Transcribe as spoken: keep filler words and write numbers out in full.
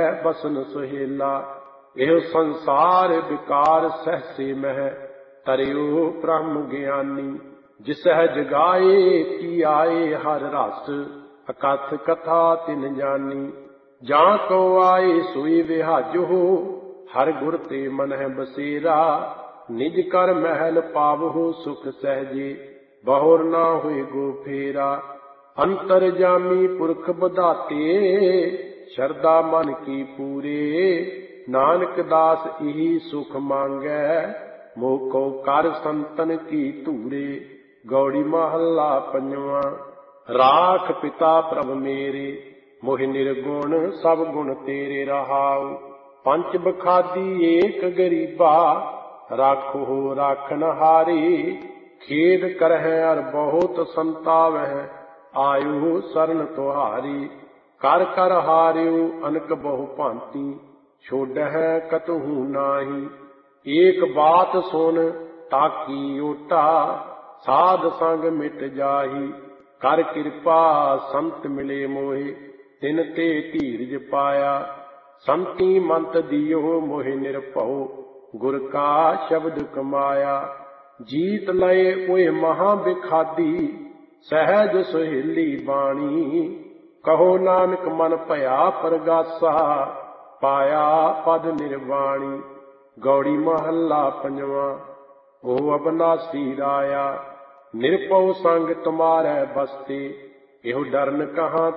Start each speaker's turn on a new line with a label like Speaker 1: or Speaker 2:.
Speaker 1: बसन सुहेला। एह संसार विकार सहसे मह तरियो ब्रह्म ज्ञानी। जिसह जगाए की आए हर रस अकथ कथा तिन जानी। जां को आए सोई विहाजो हर गुर ते मन है बसेरा। निज कर महल पावहु सुख सहजे बहुर ना हुए गो फेरा। अंतर जामी पुरख बधाते शरदा मन की पूरे। नानक दास यही सुख मांगै मोको कर संतन की धूरे। गौड़ी महला पंजवा। राख पिता प्रभ मेरे मोहि निर्गुण सब गुण तेरे रहाउ। पंच बखादी एक गरीबा राखो राखन हारी। खेद करह अर बहुत संतावह आयु शरण तुहारी। कर कर हारियो अनक बहु भांति छोड़ह कतहु नाही। एक बात सुन ताकी ओटा साध संग मिट जाही। कर कृपा संत मिले मोहि तिन ते धीरज पाया। संती मंत दियो मोहि निरभउ गुर का शब्द कमाया। जीत लय ओए महा बिखादी सहज सुहेली बाणी। कहो नानक मन भया परगासा पाया पद निर्वाणी। गौड़ी महला पंजवा। ओ अबनासी राया निरपौ संग तुम्हारे बसते। एहो डरन कहाँ